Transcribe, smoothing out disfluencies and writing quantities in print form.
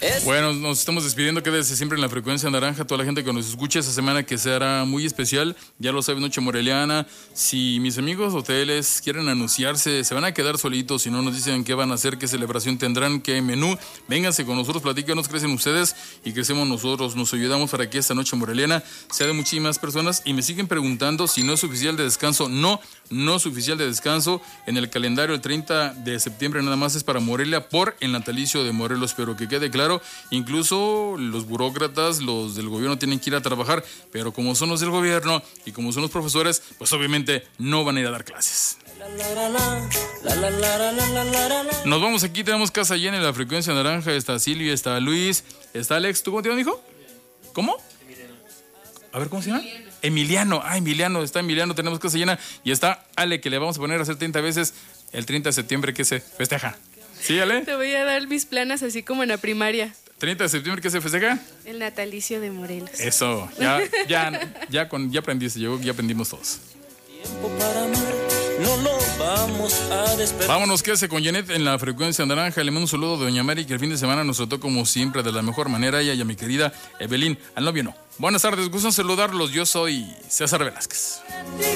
Bueno, nos estamos despidiendo. Quédese siempre en la frecuencia naranja. Toda la gente que nos escuche esta semana, que será muy especial. Ya lo sabe, Noche Moreliana. Si mis amigos hoteles quieren anunciarse, se van a quedar solitos si no nos dicen qué van a hacer, qué celebración tendrán, qué menú. Vénganse con nosotros, platícanos, crecen ustedes y crecemos nosotros. Nos ayudamos para que esta Noche Moreliana sea de muchísimas personas. Y me siguen preguntando si no es oficial de descanso. No es oficial de descanso. En el calendario el 30 de septiembre nada más es para Morelia por el natalicio de Morelos, pero que quede claro, incluso los burócratas, los del gobierno tienen que ir a trabajar, pero como son los del gobierno y como son los profesores, pues obviamente no van a ir a dar clases. Nos vamos aquí, tenemos casa llena en la frecuencia naranja. Está Silvia, está Luis, está Alex. ¿Tú cómo te llamas, hijo? ¿Cómo? A ver, ¿cómo se llama? Emiliano. Emiliano, está Emiliano, tenemos casa llena. Y está Ale, que le vamos a poner a hacer 30 veces el 30 de septiembre que se festeja. ¿Sí, Ale? Te voy a dar mis planas así como en la primaria. 30 de septiembre, ¿qué se festeja? El natalicio de Morelos. Eso, ya aprendiste, ya aprendimos todos. Tiempo para amar, no lo vamos a despertar. Vámonos, quédese con Janet en la frecuencia naranja. Le mando un saludo a doña Mari, que el fin de semana nos trató como siempre de la mejor manera. Ella y a mi querida Evelyn, al novio no. Buenas tardes, gusto en saludarlos. Yo soy César Velázquez.